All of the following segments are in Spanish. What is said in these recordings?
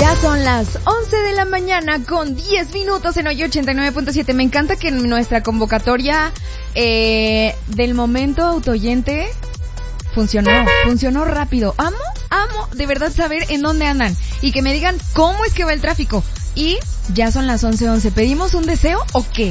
Ya son las 11 de la mañana con 10 minutos en hoy 89.7. Me encanta que nuestra convocatoria del momento autoyente funcionó rápido. Amo de verdad saber en dónde andan y que me digan cómo es que va el tráfico. Y ya son las 11:11. ¿Pedimos un deseo o qué?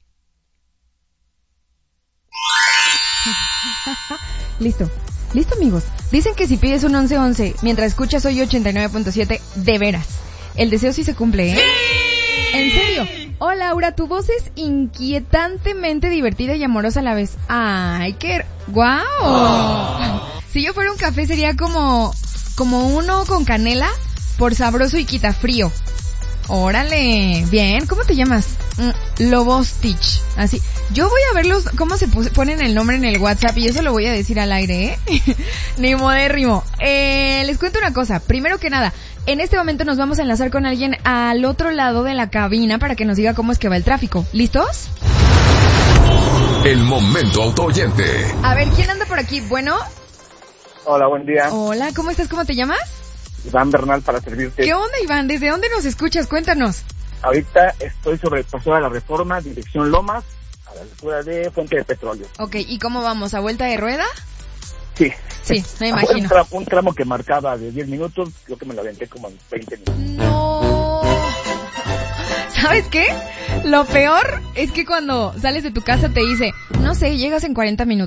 Listo amigos. Dicen que si pides un 11:11 mientras escuchas hoy 89.7, de veras, el deseo sí se cumple, ¿eh? ¡Sí! En serio. Hola Laura, tu voz es inquietantemente divertida y amorosa a la vez. ¡Ay, qué guau! Oh. Si yo fuera un café sería como uno con canela por sabroso y quita frío. Órale, bien, ¿cómo te llamas? Lobostich, así. Yo voy a verlos cómo se ponen el nombre en el WhatsApp y eso lo voy a decir al aire, ¿eh? Ni modérrimo. Les cuento una cosa, primero que nada, en este momento nos vamos a enlazar con alguien al otro lado de la cabina para que nos diga cómo es que va el tráfico. ¿Listos? El momento autooyente. A ver, ¿quién anda por aquí? Bueno. Hola, buen día. Hola, ¿cómo estás? ¿Cómo te llamas? Iván Bernal, para servirte. ¿Qué onda, Iván? ¿Desde dónde nos escuchas? Cuéntanos. Ahorita estoy sobre el Paseo de la Reforma, dirección Lomas, a la altura de Fuente de Petróleo. Ok, ¿y cómo vamos? ¿A vuelta de rueda? Sí. Sí, me imagino. Un tramo que marcaba de 10 minutos, creo que me lo aventé como en 20 minutos. No. ¿Sabes qué? Lo peor es que cuando sales de tu casa te dice, no sé, llegas en 40 minutos.